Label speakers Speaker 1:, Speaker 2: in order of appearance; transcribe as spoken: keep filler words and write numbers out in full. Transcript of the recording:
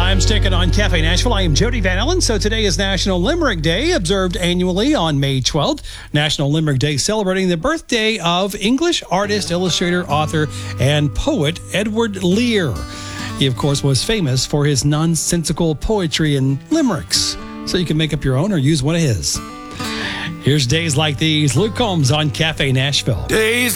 Speaker 1: I'm sticking on Cafe Nashville. I am Jody Van Ellen. So today is National Limerick Day, observed annually on May twelfth. National Limerick Day celebrating the birthday of English artist, illustrator, author, and poet Edward Lear. He, of course, was famous for his nonsensical poetry and limericks. So you can make up your own or use one of his. Here's days like these. Luke Combs on Cafe Nashville.
Speaker 2: Days